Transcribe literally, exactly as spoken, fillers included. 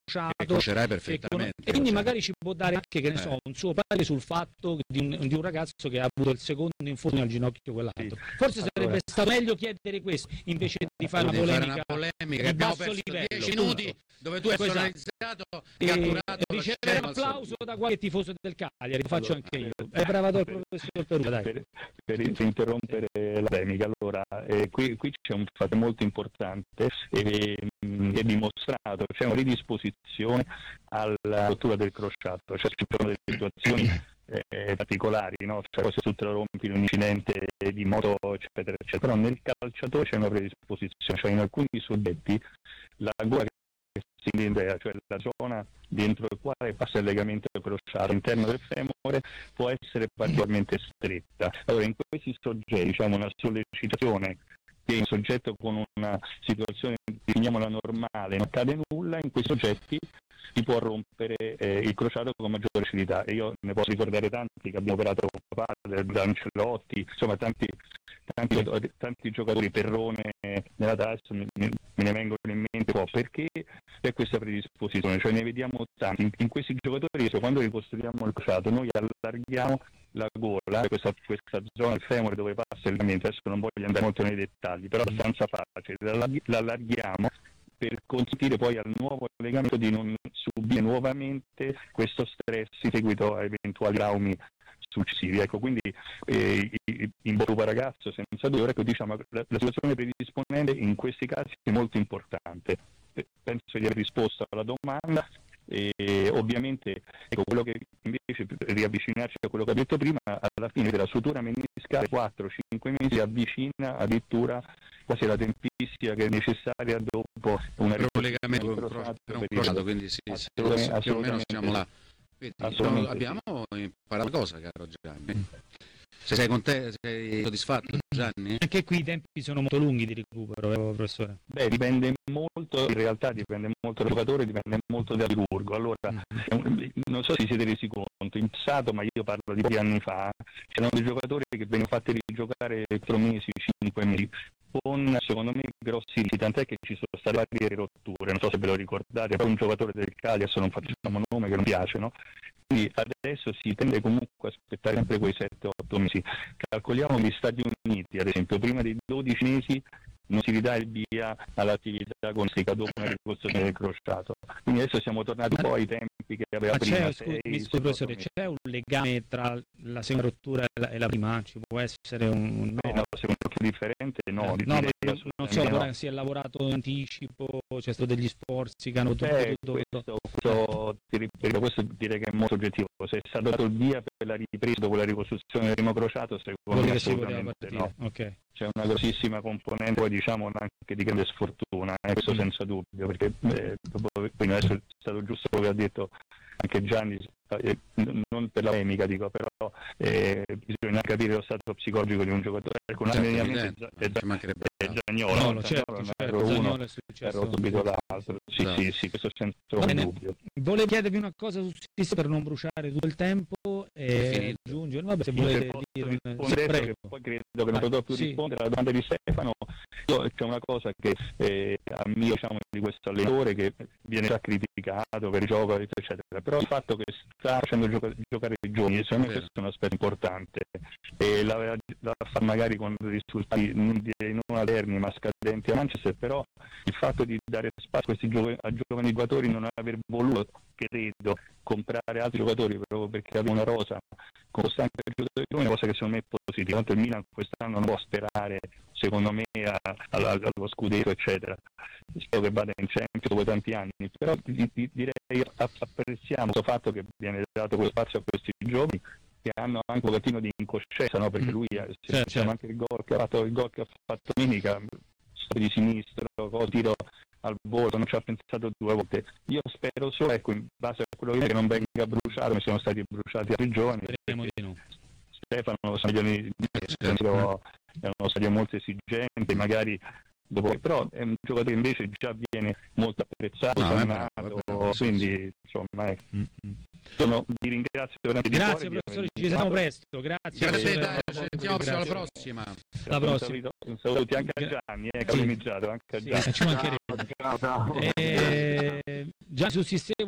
incrociato, conoscerai perfettamente, e quindi lo sai. magari ci può dare anche, che ne so, Eh. un suo parere sul fatto di un, di un ragazzo che ha avuto il secondo infortunio al ginocchio quell'altro. Forse Allora, sarebbe stato meglio chiedere questo invece di fare una Devi fare polemica, una polemica che di abbiamo basso perso livello, dieci punto. minuti dove tu hai Esatto. personalizzato, E catturato, ricevere un lo applauso da qualche tifoso del Cagliari, lo faccio Allora, anche io. È bravato il per- professor Perugia, dai. Per, per interrompere la polemica, allora, eh, qui, qui c'è un fatto molto importante e mh, è dimostrato, c'è una ridisposizione alla rottura del crociato, cioè ci sono delle situazioni eh, particolari, no? Cioè se tu te lo rompi in un incidente di moto, eccetera, eccetera, però nel calciatore c'è una predisposizione, cioè in alcuni soggetti la gola che si intende, cioè la zona dentro il quale passa il legamento crociato all'interno del femore può essere particolarmente stretta. Allora in questi soggetti diciamo una sollecitazione che in soggetto con una situazione definiamola normale non accade nulla, in quei soggetti si può rompere eh, il crociato con maggiore facilità, e io ne posso ricordare tanti che abbiamo operato con papà, da Ancelotti, insomma tanti, tanti, tanti giocatori, Perrone nella testa, me, me ne vengono in mente un po', perché c'è questa predisposizione, cioè ne vediamo tanti, in, in questi giocatori cioè, quando ricostruiamo il crociato noi allarghiamo la gola, questa, questa zona del femore dove passa il legamento, adesso non voglio andare molto nei dettagli, però è abbastanza facile, l'allarghiamo per consentire poi al nuovo legamento di non subire nuovamente questo stress seguito a eventuali traumi successivi. Ecco, quindi eh, in bocca ragazzo, senza dubbio, ecco, diciamo, la, la situazione predisponente in questi casi è molto importante. Penso di aver risposto alla domanda. E ovviamente ecco, quello che invece per riavvicinarci a quello che ho detto prima, alla fine della sutura meniscale quattro cinque mesi avvicina addirittura quasi la tempistica che è necessaria dopo una legamento crociato, quindi sì, sì, più o meno siamo là. Quindi, no, abbiamo imparato cosa, caro Gianni. Se sei contento, sei soddisfatto, Gianni? Anche qui i tempi sono molto lunghi di recupero, eh, professore. Beh, dipende molto, in realtà dipende molto dal giocatore, dipende molto dal chirurgo. Allora, non so se siete resi conto, in passato, ma io parlo di pochi anni fa, c'erano dei giocatori che venivano fatti rigiocare quattro mesi, cinque mesi, con secondo me grossi rischi, tant'è che ci sono state varie rotture, non so se ve lo ricordate, poi un giocatore del Cagliari, se non facciamo nome che non piace, no? Quindi adesso si tende comunque a aspettare sempre quei sette otto mesi. Calcoliamo gli Stati Uniti, ad esempio, prima dei dodici mesi non si ridà il via all'attività agonistica dopo una ricostruzione del crociato. Quindi adesso siamo tornati un po' ai tempi che aveva Ma prima. c'è, scusi, mi scusi, professore, c'è un legame tra la seconda rottura e la, e la prima? Ci può essere un... No, no secondo me è differente, no. Eh, no, ma non so, no. Si è lavorato in anticipo, c'è stato degli sforzi che hanno Beh, dovuto... Questo, questo, ti ripeto, questo direi che è molto oggettivo. Se è stato dato il via per la ripresa dopo la ricostruzione del primo crociato, secondo me assolutamente no. Okay. C'è una grossissima componente, poi diciamo anche di grande sfortuna, eh, questo mm. senza dubbio, perché eh, poi adesso è stato giusto quello che ha detto anche Gianni, eh, non per la polemica dico, però eh, bisogna capire lo stato psicologico di un giocatore, con certo, è, è, è Zaniolo, no, certo, non certo, ero uno, è ero subito l'altro, sì, esatto. sì, sì, questo senza dubbio. Volevo chiedervi una cosa su Sissi per non bruciare tutto il tempo e aggiungere, vabbè, se volete se dire rispondere, che poi credo che non potrò più sì. rispondere alla domanda di Stefano. Io, c'è una cosa che eh, a mio diciamo di questo allenatore che viene già criticato per il gioco eccetera, però il fatto che sta facendo gioca- giocare i giovani, secondo me questo è un aspetto importante e la, la fa magari con risultati non, non alterni ma scadenti a Manchester, però il fatto di dare spazio a questi gio- a giovani giocatori, non aver voluto, credo, comprare altri giocatori proprio perché aveva una rosa con costanti giocatori giovani, è una cosa che secondo me è positiva. Tanto il Milan quest'anno non può sperare, secondo me, a, a, allo scudetto eccetera, spero che vada in Champions dopo tanti anni, però di, di, direi apprezziamo questo fatto che viene dato quello spazio a questi giovani che hanno anche un pochettino di incoscienza, no? Perché lui se certo, certo. anche il gol che ha fatto il gol che ha fatto domenica di sinistro, tiro al volo, non ci ha pensato due volte. Io spero solo, ecco, in base a quello che non venga bruciato, mi sono stati bruciati altri giovani. Speriamo di no. Stefano, è uno stadio molto esigente, magari dopo, però è un giocatore che invece già viene molto apprezzato, no, sannato, quindi insomma è... Mm-hmm. Sono, vi ringrazio veramente. Grazie professore, ci vediamo presto. Grazie. Grazie, dai, ci sentiamo alla prossima. La prossima. Un saluto anche a Gianni, eh, sì. anche a Gianni. Sì, ci mancherebbe. Eh, già sussisteva